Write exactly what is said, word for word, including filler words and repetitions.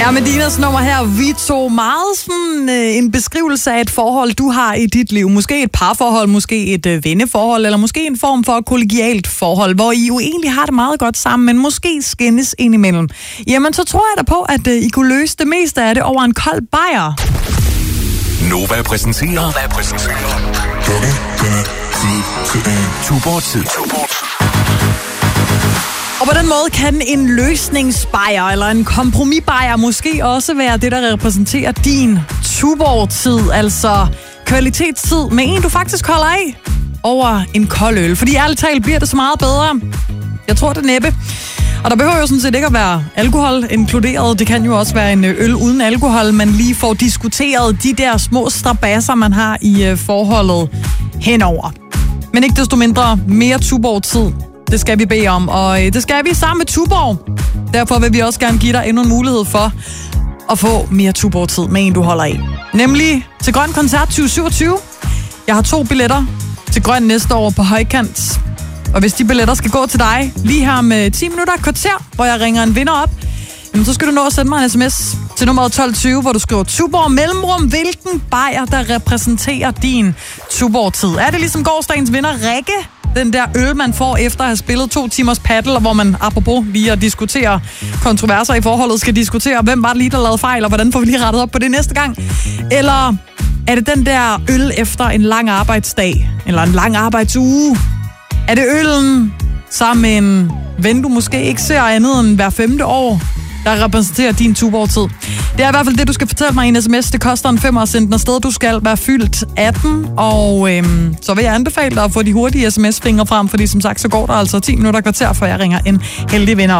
Ja, Medinas nummer her, Vito, meget sådan øh, en beskrivelse af et forhold, du har i dit liv. Måske et parforhold, måske et øh, venneforhold, eller måske en form for kollegialt forhold, hvor I jo egentlig har det meget godt sammen, men måske skændes indimellem. Jamen, så tror jeg da på, at øh, I kunne løse det meste af det over en kold bajer. Nova præsenterer. Nova præsenterer. Tuborg-tid. Og på den måde kan en løsningsbajer eller en kompromisbajer måske også være det, der repræsenterer din Tuborg-tid. Altså kvalitetstid med en, du faktisk holder af over en kold øl. Fordi ærligt talt bliver det så meget bedre. Jeg tror det næppe. Og der behøver jo sådan set ikke at være alkohol inkluderet. Det kan jo også være en øl uden alkohol, man lige får diskuteret de der små strabasser, man har i forholdet henover. Men ikke desto mindre mere Tuborg-tid. Det skal vi bede om, og det skal vi sammen med Tuborg. Derfor vil vi også gerne give dig endnu en mulighed for at få mere Tuborg-tid med en, du holder af. Nemlig til Grøn Koncert tyve syvogtyve. Jeg har to billetter til Grøn næste år på højkant. Og hvis de billetter skal gå til dig lige her med ti minutter og kvarter, hvor jeg ringer en vinder op, jamen så skal du nå at sende mig en sms til nummeret tolv tyve, hvor du skriver Tuborg mellemrum, hvilken bajer, der repræsenterer din Tuborg-tid. Er det ligesom gårsdagens vinder, Rikke? Den der øl, man får efter at have spillet to timers paddle, hvor man, apropos lige at diskutere kontroverser i forholdet, skal diskutere, hvem var det lige, der lavede fejl, og hvordan får vi lige rettet op på det næste gang? Eller er det den der øl efter en lang arbejdsdag, eller en lang arbejdsuge? Er det øllen sammen med en ven, du måske ikke ser andet end hver femte år, der repræsenterer din Tuborg-tid? Det er i hvert fald det, du skal fortælle mig i en sms. Det koster en femmer at sende den afsted. Du skal være fyldt atten, og øhm, så vil jeg anbefale dig at få de hurtige sms-fingre frem, fordi som sagt, så går der altså ti minutter kvarter, før jeg ringer en heldig vinder.